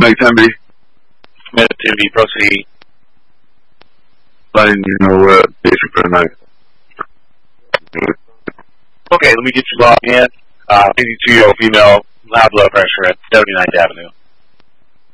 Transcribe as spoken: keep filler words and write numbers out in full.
Mike Temby. Minute to be proceed. Letting you know what uh, basic for tonight. Okay, let me get you logged in. Uh, maybe to your female loud blood pressure at seventy-ninth Avenue.